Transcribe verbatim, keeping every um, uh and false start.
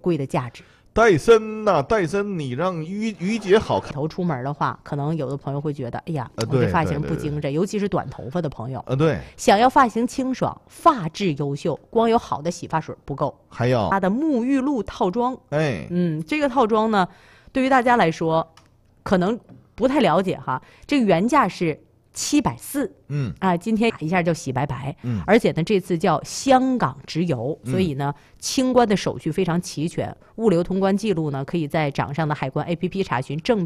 贵的价值。 戴森呐、啊，戴森，你让于于姐好看。 头出门的话，可能有的朋友会觉得，哎呀， 呃、 我这发型不精致，尤其是短头发的朋友。 呃，对， 想要发型清爽、发质优秀，光有好的洗发水不够， 还要它的沐浴露套装。 哎， 嗯，这个套装呢，对于大家来说，可能不太了解哈。这个原价是七百四， 嗯啊，今天一下就洗白白， 嗯， 而且呢，这次叫香港直邮，所以呢，清关的手续非常齐全，物流通关记录呢，可以在掌上的海关 A P P 查询。正